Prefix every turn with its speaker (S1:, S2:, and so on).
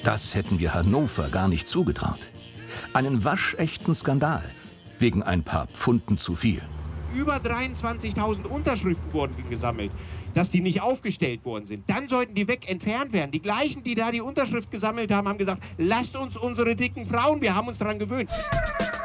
S1: Das hätten wir Hannover gar nicht zugetraut. Einen waschechten Skandal. Wegen ein paar Pfunden zu viel.
S2: Über 23.000 Unterschriften wurden gesammelt, dass die nicht aufgestellt worden sind. Dann sollten die entfernt werden. Die gleichen, die da die Unterschrift gesammelt haben, haben gesagt, lasst uns unsere dicken Frauen, wir haben uns daran gewöhnt.